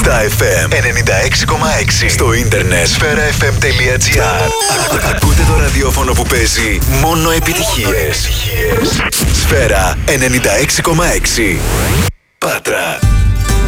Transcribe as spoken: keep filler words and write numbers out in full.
Στα εφ εμ ενενήντα έξι κόμμα έξι. Στο ίντερνετ σφαίρα εφ εμ τελεία τζι άρ. Ακούτε το ραδιόφωνο που παίζει μόνο επιτυχίες. Σφαίρα ενενήντα έξι κόμμα έξι. Πάτρα.